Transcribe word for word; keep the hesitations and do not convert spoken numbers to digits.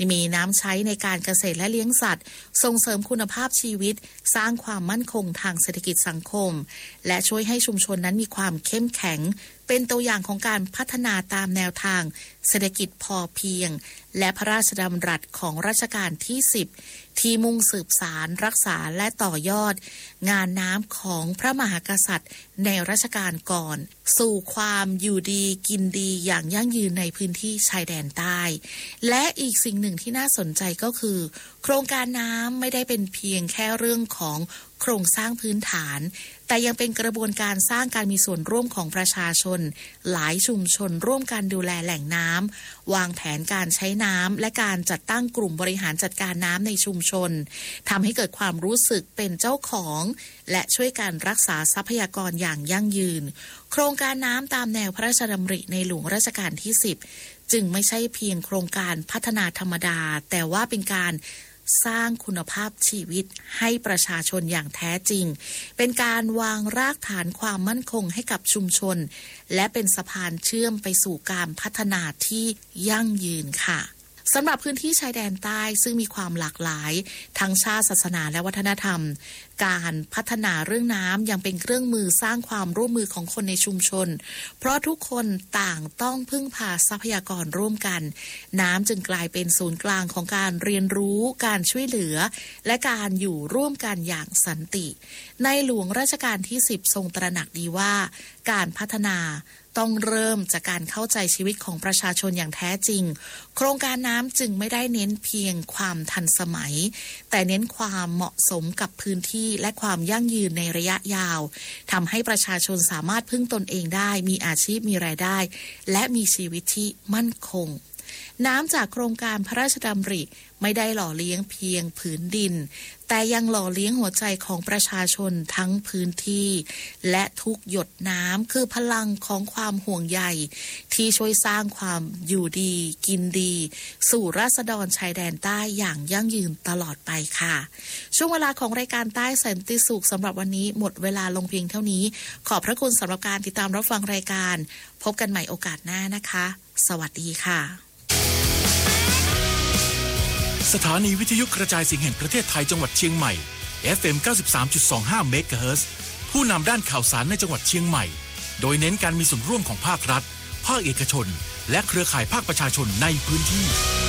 มีน้ำใช้ในการเกษตรและเลี้ยงสัตว์ส่งเสริมคุณภาพชีวิตสร้างความมั่นคงทางเศรษฐกิจสังคมและช่วยให้ชุมชนนั้นมีความเข้มแข็งเป็นตัวอย่างของการพัฒนาตามแนวทางเศรษฐกิจพอเพียงและพระราชดำรัสของรัชกาลที่สิบที่มุ่งสืบสารรักษาและต่อยอดงานน้ำของพระมหากษัตริย์ในรัชกาลก่อนสู่ความอยู่ดีกินดีอย่างยั่งยืนในพื้นที่ชายแดนใต้และอีกสิ่งหนึ่งที่น่าสนใจก็คือโครงการน้ำไม่ได้เป็นเพียงแค่เรื่องของโครงสร้างพื้นฐานแต่ยังเป็นกระบวนการสร้างการมีส่วนร่วมของประชาชนหลายชุมชนร่วมกันดูแลแหล่งน้ำวางแผนการใช้น้ำและการจัดตั้งกลุ่มบริหารจัดการน้ำในชุมชนทำให้เกิดความรู้สึกเป็นเจ้าของและช่วยการรักษาทรัพยากรอย่างยั่งยืนโครงการน้ำตามแนวพระราชดำริในหลวงรัชกาลที่สิบจึงไม่ใช่เพียงโครงการพัฒนาธรรมดาแต่ว่าเป็นการสร้างคุณภาพชีวิตให้ประชาชนอย่างแท้จริงเป็นการวางรากฐานความมั่นคงให้กับชุมชนและเป็นสะพานเชื่อมไปสู่การพัฒนาที่ยั่งยืนค่ะสำหรับพื้นที่ชายแดนใต้ซึ่งมีความหลากหลายทั้งชาติศาสนาและวัฒนธรรมการพัฒนาเรื่องน้ำยังเป็นเครื่องมือสร้างความร่วมมือของคนในชุมชนเพราะทุกคนต่างต้องพึ่งพาทรัพยากรร่วมกันน้ำจึงกลายเป็นศูนย์กลางของการเรียนรู้การช่วยเหลือและการอยู่ร่วมกันอย่างสันติในหลวงรัชกาลที่สิบทรงตระหนักดีว่าการพัฒนาต้องเริ่มจากการเข้าใจชีวิตของประชาชนอย่างแท้จริงโครงการน้ำจึงไม่ได้เน้นเพียงความทันสมัยแต่เน้นความเหมาะสมกับพื้นที่และความยั่งยืนในระยะยาวทำให้ประชาชนสามารถพึ่งตนเองได้มีอาชีพมีรายได้และมีชีวิตที่มั่นคงน้ำจากโครงการพระราชดำริไม่ได้หล่อเลี้ยงเพียงผืนดินแต่ยังหล่อเลี้ยงหัวใจของประชาชนทั้งพื้นที่และทุกหยดน้ำคือพลังของความห่วงใยที่ช่วยสร้างความอยู่ดีกินดีสู่ราษฎรชายแดนใต้อย่างยั่งยืนตลอดไปค่ะช่วงเวลาของรายการใต้สันติสุขสำหรับวันนี้หมดเวลาลงเพียงเท่านี้ขอบพระคุณสำหรับการติดตามรับฟังรายการพบกันใหม่โอกาสหน้านะคะสวัสดีค่ะสถานีวิทยุกระจายเสียงแห่งประเทศไทยจังหวัดเชียงใหม่ เอฟ เอ็ม เก้าสิบสามจุดสองห้า เมกะเฮิรตซ์ผู้นำด้านข่าวสารในจังหวัดเชียงใหม่โดยเน้นการมีส่วนร่วมของภาครัฐภาคเอกชนและเครือข่ายภาคประชาชนในพื้นที่